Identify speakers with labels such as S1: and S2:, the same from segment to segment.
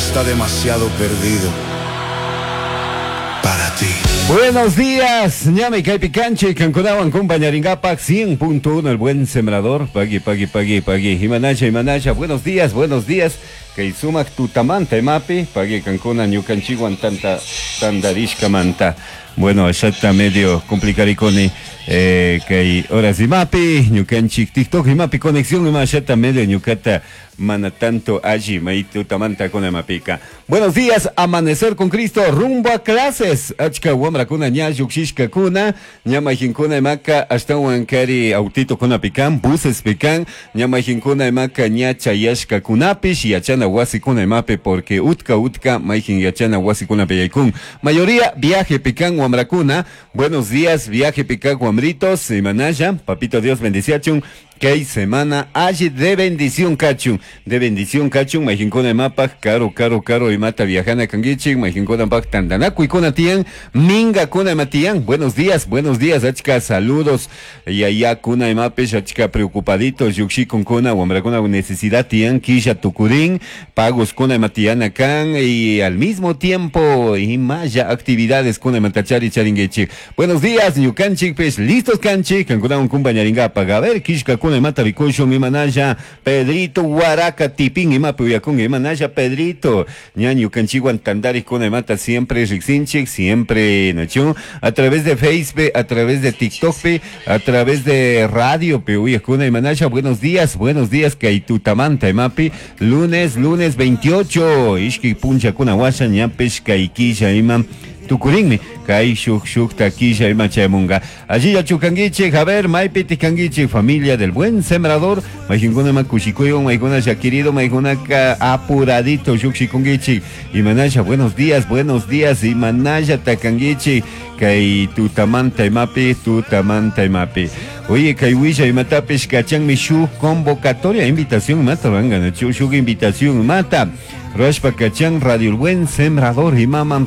S1: está demasiado perdido para ti.
S2: Buenos días, ñame caipi canche, canconawan compañaringapac 100.1, el buen sembrador, pagui. Imanaya, buenos días, que sumak tutamanta emapi, pagui cancona ñucanchiguan tandarishka manta. Bueno, ya está medio complicariconi, que horas imapi, ñucanchik TikTok imapi conexión, ima ya está medio ñucata mana tanto allí, maitu tamanta con emapica. Buenos días, amanecer con Cristo, rumbo a clases. Achka wamra kuna ña yukshishka kuna, ñama jinkuna emaka hasta wankari autito kuna pican, buses pican, ñama jinkuna emaka ña chayashka kunapish y achana wasi kuna emape porque utka maijin y achana wasi kuna peyaikun. Mayoría viaje pican wamra kuna. Buenos días, viaje pican wamritos, imanaya, papito Dios bendiciachun. Que hay semana allí de bendición cachun, majincona mapa, caro, y mata viajana canguichi, majincona pac tandanaku y con tian, minga con matian, buenos días, achka, saludos, y allá kuna y mapes, achka preocupaditos, yuxi con kuna, wambra con necesidad tian, quilla tucurín, pagos con matiana can, y al mismo tiempo, y maya actividades con matachari charinguechi. Buenos días, ñucanchi, pues, listos canchi, cancuna un compañaringa, paga, a ver, quishka con mata bicocho mi manaya Pedrito Huaraca tipín y mapuya con mi manaya Pedrito ñaño canchiguan tandari con mata siempre rixinchik siempre nacho a través de Facebook, a través de TikTok, a través de radio peuya con mi manaya. Buenos días que hay tu tamanta mapi lunes 28 ishki puncha con aguasha ñapesh kaikisha imam tucurinmi kai shuk taquilla y machamunga allí ya chucanguiche a ver maipiti canguiche familia del buen sembrador maijinguna macuchicoyo maiguna ya querido maiguna apuradito shukchiconguiche y manaya buenos días y manaya tacanguiche kai tutamanta y mapi oye kai huilla y matapesh cachan mi shu convocatoria invitación mata vangana shuk invitación mata Rashpa Cachán, Radio El Buen Sembrador Himaman,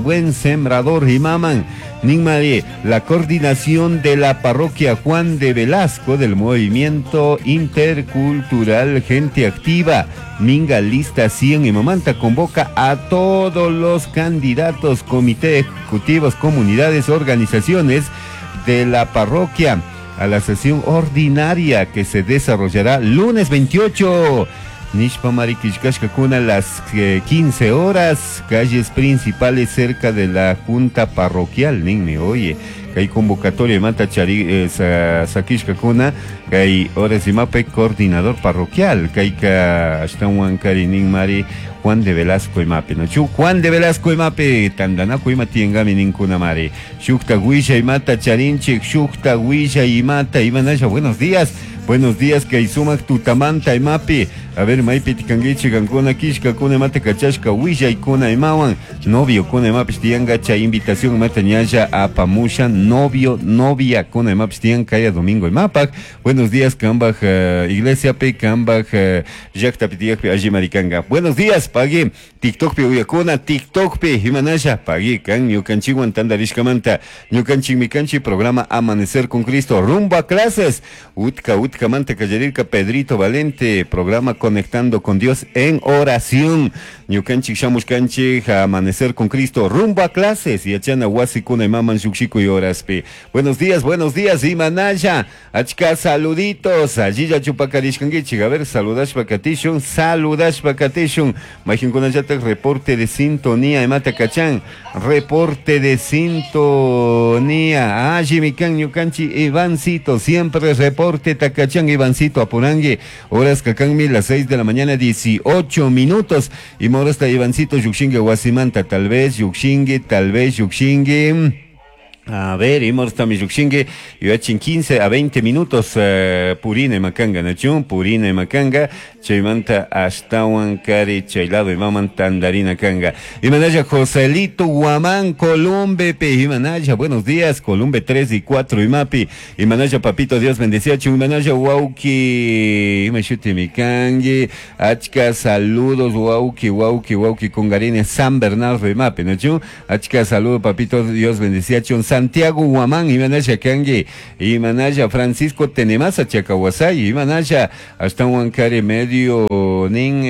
S2: Ningmari, la coordinación de la parroquia Juan de Velasco del Movimiento Intercultural Gente Activa, Minga Lista 100 y Mamanta convoca a todos los candidatos, comités ejecutivos, comunidades, organizaciones de la parroquia a la sesión ordinaria que se desarrollará lunes 28. Nishpa Mariquishkashka Kuna las 15 horas, calles principales cerca de la Junta Parroquial, Ningme, oye, que hay convocatoria de Mata Chari, Sakishka Kuna, que hay horas de mape coordinador parroquial, que hay que hasta un cari Ningmari, Juan de Velasco y mape, ¿no? Juan de Velasco y mape, Tandanaco y Matiengami Ninkuna Mari, Shukta Guisha y Mata Charinchik, Shukta Guisha y Mata, Ivanasha, buenos días, que hay sumak tutamanta y mapi. A ver, maipiti canguichi cancona kishka kuna mate cachashka huilla y kuna imawan. Novio kuna mapis tiangacha invitación matañaya a pamusha. Novia kuna mapis tiancaya domingo y mapak. Buenos días, Kambaj iglesia pe, Kambaj Jacta pitiak allí maricanga. Buenos días, pague. TikTok pe uyakuna, TikTok pe himanasha, pague kan ñucanchiguan tandarishkamanta. Ñucanchig micanchi programa Amanecer con Cristo. Rumbo a clases. Utka manta callarirka Pedrito Valente, programa Conectando con Dios en oración. Ñucanchik shamushkanchik Amanecer con Cristo, rumbo a clases. Y achana huasikuna maman shukshiko y oraspe. Buenos días, Imanaya. Achka saluditos. Allí ya chupacarishkangichik. A ver, saludash pakatishun. Majinkunayata reporte de sintonía. Emata cachán. Reporte de sintonía. Allí mikan ñucanchi Ivancito. Siempre reporte takachán Ivancito Apurangue. Horas kakanmi las 6 de la mañana 18 minutos. Y mora está Ivancito Yuxingue Guasimanta. Tal vez Yuxingue. A ver, y está mi Yuxingue. Y en 15 a 20 minutos. Purina y Macanga, Nachun. Purina y Macanga. Chaymanta hasta Huancari, Chaylado y Maman Tandarina Canga. Y manaya Joselito Guamán, Columbe, y manaya, buenos días, Columbe 3 y 4 y Mapi. Y manaya Papito Dios bendecía, y manaya Wauki, me chute mi cangue, Achka, saludos, Wauki, con Garine San Bernardo y Mapi, ¿no? Achka, saludos, Papito Dios bendecía, Santiago Huamán, imanasha kangi, imanasha Francisco Tenemasa Chacawasay, imanasha hasta Huancare Medio, nin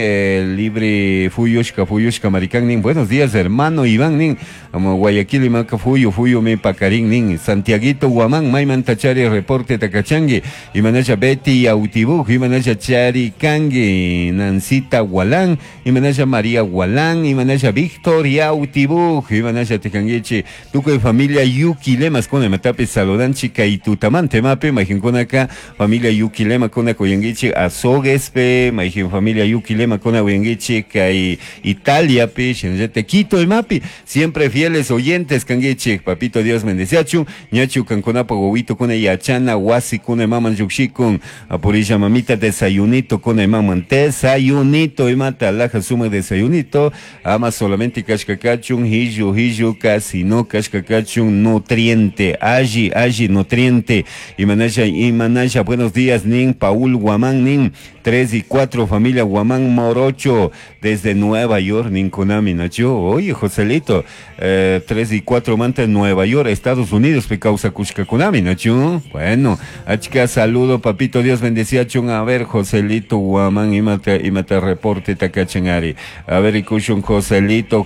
S2: libre Fuyushka Maricán, nin buenos días hermano Iván, nin Guayaquil y Maca Fuyo me Pacarín, nin Santiaguito Huamán, Maiman Tachari Reporte Tacachangi, imanasha Betty Autibuj, imanasha Chari Kangi, Nancita Gualán, imanasha María Gualán, imanasha Victoria Autibuj, imanasha Tecangueche, Tuco de familia Yuki Lemas con el Matape Salodán Chica y Tutamante Mape, Majin con acá, familia Yuki Lema con la Coyangueche Azoguespe, Majin familia Yuki Lema con la Coyangueche Kai Italia Pe, Te Quito el Mapi, siempre fieles oyentes Cangueche, Papito Dios Mendeciachu, Ñachu Canconapo Gobito con ella Chana, Wasi con el Maman Yuxi con Aporilla Mamita Desayunito con el Maman Desayunito y Mata Laja Suma Desayunito, ama solamente Kashkakachun, Hiju casi no Kashkakachun nutriente, Aji nutriente, Imanasha, buenos días, Nin, Paul Guamán, Nin, 3 y 4, familia Guamán Morocho, desde Nueva York, Nin Konami, Nacho, oye, Joselito, 3 y 4 Manta, Nueva York, Estados Unidos, Pecausa Kushka Konami, Nacho, bueno, achika, saludo, papito, Dios bendecía, chun, a ver, Joselito Guamán, imata reporte, Takachangari, a ver, Ikushun, Joselito,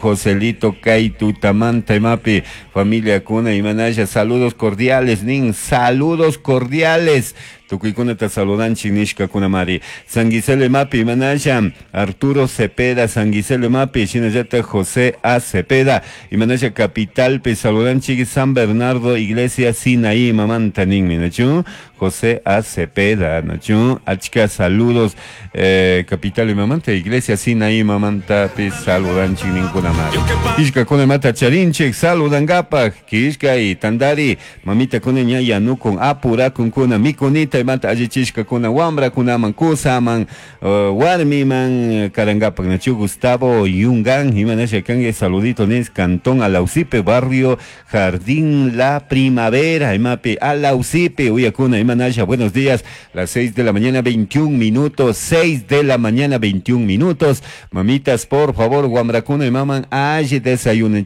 S2: Kaitu, Tamanta, Mapi, familia Kuna, Imanasha, saludos cordiales, Nin, saludos cordiales. Tucuicuna te saludan Chinishka Kunamari. San Gisele Mapi, Imanasha, Arturo Cepeda, San Gisele Mapi, Chinayata José A. Cepeda, Imanasha Capital, Pe saludan Chigi San Bernardo, Iglesia Sinaí, Mamanta Nin, Nachu, José A. Cepeda, Nachu, Achka, saludos, Capital y Mamanta, Iglesia Sinaí, Mamanta, Pe saludan Chinin Kunamari. Ishka Kunamata Charinche, saludan Gapa, Kishka y Tandari, Mamita Kunenya Yanu con Apura, con Kuna Mikunita, Mata Ajichishka kuna Wambra kuna Mancusa man Warmi man Carangapa Nachu Gustavo Yungan Jiménez Kange saludito Nes Cantón Alaucipe Barrio Jardín La Primavera Imape Alaucipe Uyakuna Imanasha buenos días las 6 de la mañana 21 minutos 6 de la mañana 21 minutos mamitas por favor Wambracuna y maman Aji desayuna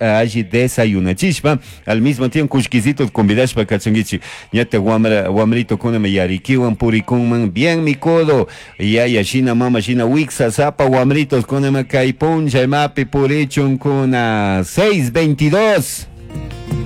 S2: chispa al mismo tiempo Kushkisitos con Vidashpa Kachangichi Ñate Wamrito kuna Yarikiwan Purikunman bien mi codo ya Shina mama Shina Wixa Zapa Wamritos con Makai Poncha Mapi Purichun con 622